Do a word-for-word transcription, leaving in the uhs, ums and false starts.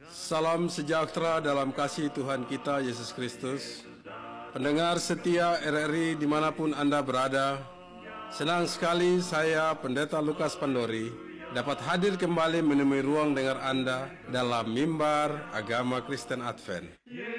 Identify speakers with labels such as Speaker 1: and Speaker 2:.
Speaker 1: Salam sejahtera dalam kasih Tuhan kita Yesus Kristus. Pendengar setia R R I dimanapun Anda berada, senang sekali saya Pendeta Lukas Pandori dapat hadir kembali menemui ruang dengar Anda dalam Mimbar Agama Kristen Advent.